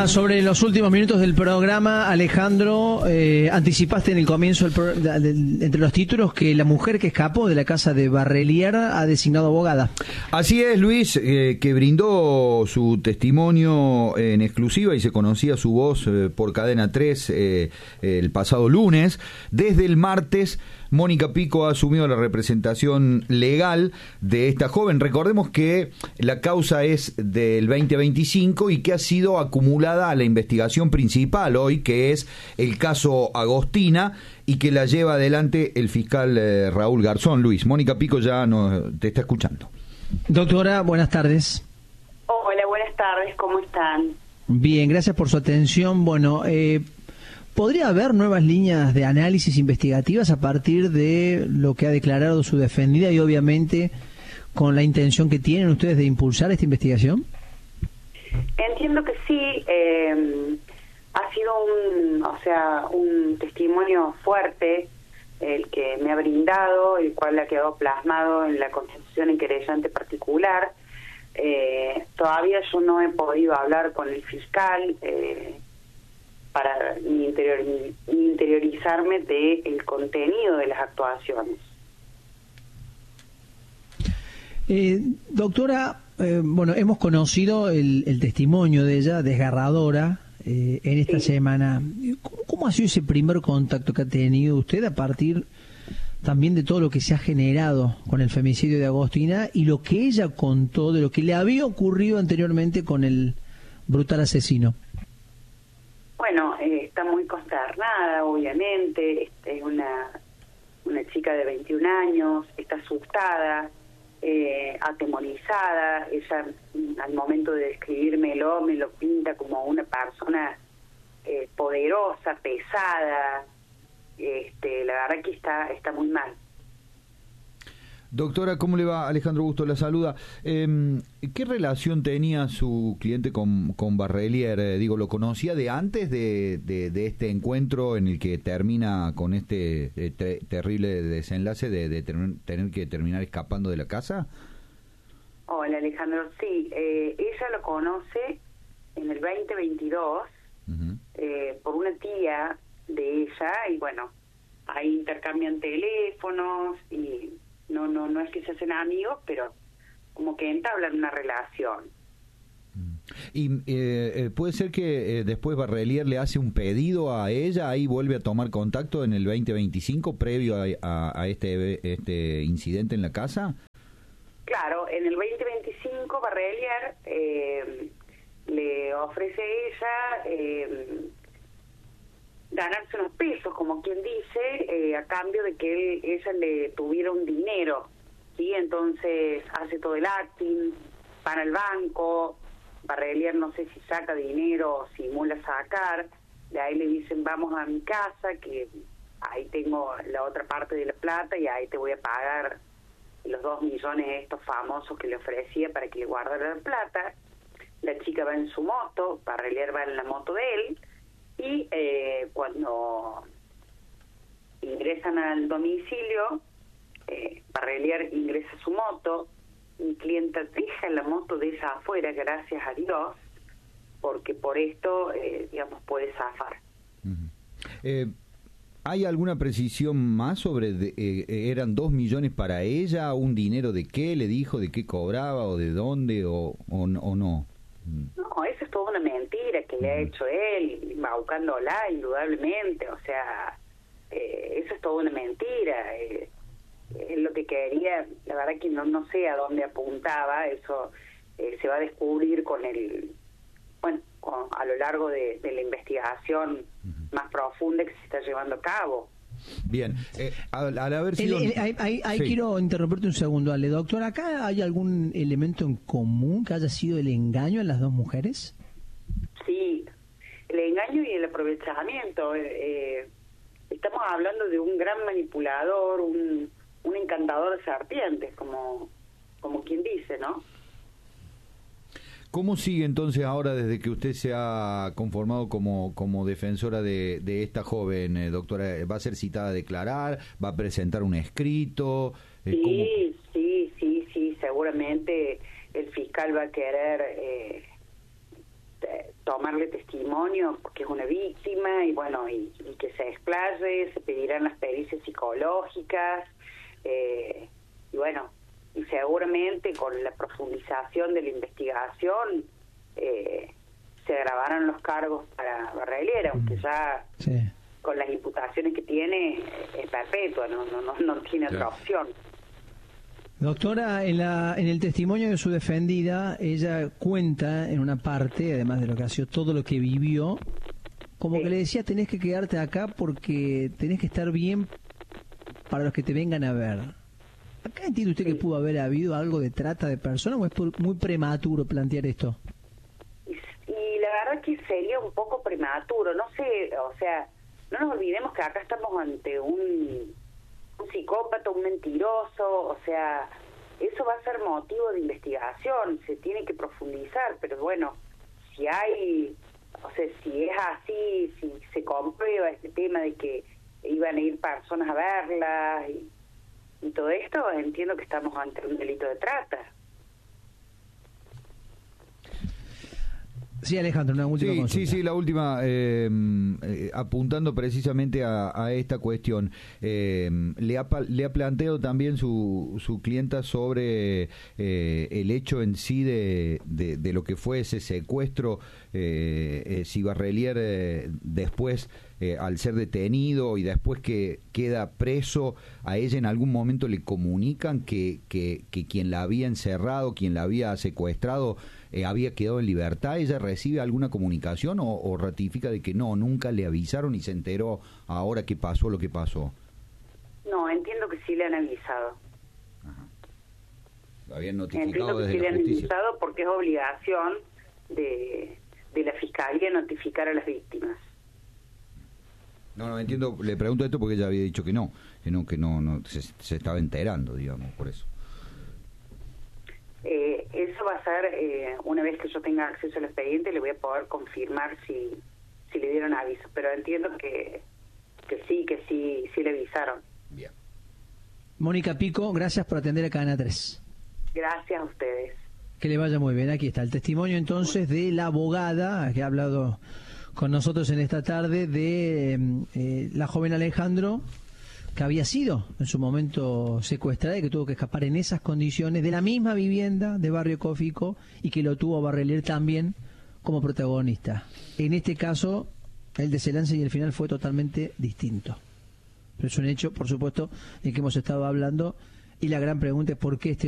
sobre los últimos minutos del programa, Alejandro, anticipaste en el comienzo entre los títulos que la mujer que escapó de la casa de Barrelier ha designado abogada. Así es, Luis, que brindó su testimonio en exclusiva y se conocía su voz por Cadena 3 el pasado lunes. Desde el martes, Mónica Pico ha asumido la representación legal de esta joven. Recordemos que la causa es del 2025 y que ha sido acumulada a la investigación principal hoy, que es el caso Agostina, y que la lleva adelante el fiscal Raúl Garzón. Luis, Mónica Pico ya te está escuchando. Doctora, buenas tardes. Hola, buenas tardes, ¿cómo están? Bien, gracias por su atención. Bueno, ¿podría haber nuevas líneas de análisis investigativas a partir de lo que ha declarado su defendida y obviamente con la intención que tienen ustedes de impulsar esta investigación? Entiendo que sí. Ha sido un testimonio fuerte el que me ha brindado, el cual ha quedado plasmado en la Constitución en querellante particular. Todavía yo no he podido hablar con el fiscal para interiorizarme del contenido de las actuaciones. Doctora, bueno, hemos conocido el testimonio de ella, desgarradora, en esta semana. ¿Cómo ha sido ese primer contacto que ha tenido usted a partir también de todo lo que se ha generado con el femicidio de Agostina y lo que ella contó de lo que le había ocurrido anteriormente con el brutal asesino? Bueno, está muy consternada, obviamente. Es una chica de 21 años, está asustada, atemorizada. Ella, al momento de describírmelo, me lo pinta como una persona poderosa, pesada. La verdad que está muy mal. Doctora, ¿cómo le va? Alejandro Busto la saluda. ¿Qué relación tenía su cliente con Barrelier? ¿Lo conocía de antes de este encuentro en el que termina con este terrible desenlace de tener que terminar escapando de la casa? Hola, Alejandro. Sí, ella lo conoce en el 2022 por una tía de ella y bueno, ahí intercambian teléfonos y no es que se hacen amigos, pero como que entablan una relación. Y puede ser que después Barrelier le hace un pedido a ella, ahí vuelve a tomar contacto en el 2025 previo a este incidente en la casa. Claro, en el 2025 Barrelier le ofrece a ella ganarse unos pesos, como quien dice, a cambio de que ella le tuviera un dinero, ¿sí? Entonces hace todo el acting, van al banco, Barrelier no sé si saca dinero o simula sacar, de ahí le dicen vamos a mi casa, que ahí tengo la otra parte de la plata y ahí te voy a pagar los 2 millones estos famosos que le ofrecía para que le guardara la plata. La chica va en su moto, Barrelier va en la moto de él, y cuando ingresan al domicilio, Barrelier ingresa a su moto, mi clienta deja la moto de ella afuera, gracias a Dios, porque por esto, puede zafar. ¿Hay alguna precisión más sobre, eran 2 millones para ella, un dinero de qué, le dijo, de qué cobraba o de dónde o no? No, eso es toda una mentira que le ha hecho él, embaucándola indudablemente, o sea, eso es toda una mentira. Es lo que quería, la verdad que no sé a dónde apuntaba, eso se va a descubrir a lo largo de la investigación más profunda que se está llevando a cabo. Bien, al haber sido... Ahí sí. Quiero interrumpirte un segundo, Ale. Doctor, ¿acá hay algún elemento en común que haya sido el engaño en las dos mujeres? Sí, el engaño y el aprovechamiento. Estamos hablando de un gran manipulador, un encantador de serpientes, como quien dice, ¿no? ¿Cómo sigue entonces ahora desde que usted se ha conformado como defensora de esta joven, doctora? ¿Va a ser citada a declarar? ¿Va a presentar un escrito? Sí, seguramente el fiscal va a querer tomar tomarle testimonio porque es una víctima y bueno, y que se explaye, se pedirán las pericias psicológicas y bueno, y seguramente con la profundización de la investigación se agravarán los cargos para Barrelier, aunque ya con las imputaciones que tiene es perpetua, no tiene otra opción. Doctora, en el testimonio de su defendida, ella cuenta en una parte, además de lo que ha sido todo lo que vivió, como que le decía, tenés que quedarte acá porque tenés que estar bien para los que te vengan a ver. ¿Acá entiende usted que pudo haber habido algo de trata de personas o es muy prematuro plantear esto? Y la verdad que sería un poco prematuro, no sé, o sea, no nos olvidemos que acá estamos ante un psicópata, un mentiroso, o sea, eso va a ser motivo de investigación, se tiene que profundizar, pero bueno, si hay, o sea, si es así, si se comprueba este tema de que iban a ir personas a verlas y todo esto, entiendo que estamos ante un delito de trata. Sí, Alejandro, una última consulta. Sí, la última, apuntando precisamente a esta cuestión. Le ha planteado también su clienta sobre el hecho en sí de lo que fue ese secuestro, si Barrelier después, al ser detenido y después que queda preso, a ella en algún momento le comunican que quien la había encerrado, quien la había secuestrado, había quedado en libertad. ¿Ella recibe alguna comunicación o ratifica de que no, nunca le avisaron y se enteró ahora que pasó lo que pasó? No, entiendo que sí le han avisado. Ajá. Lo habían notificado entiendo que desde sí la le han justicia. avisado porque es obligación de la Fiscalía notificar a las víctimas. No, entiendo, le pregunto esto porque ella había dicho que no se estaba enterando, digamos, por eso. Eso va a ser, una vez que yo tenga acceso al expediente, le voy a poder confirmar si le dieron aviso, pero entiendo que sí le avisaron. Bien. Mónica Pico, gracias por atender a Cadena 3. Gracias a ustedes. Que le vaya muy bien. Aquí está el testimonio entonces de la abogada que ha hablado con nosotros en esta tarde de la joven Alejandro, que había sido en su momento secuestrada y que tuvo que escapar en esas condiciones de la misma vivienda de Barrio Cofico y que lo tuvo a Barrelier también como protagonista. En este caso, el desenlace y el final fue totalmente distinto. Pero es un hecho, por supuesto, del que hemos estado hablando y la gran pregunta es por qué este